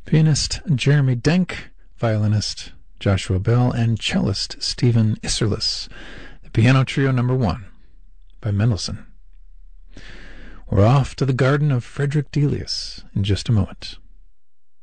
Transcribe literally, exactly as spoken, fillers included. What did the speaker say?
Pianist Jeremy Denk, violinist Joshua Bell, and cellist Stephen Isserlis. The Piano Trio Number One by Mendelssohn. We're off to the garden of Frederick Delius in just a moment.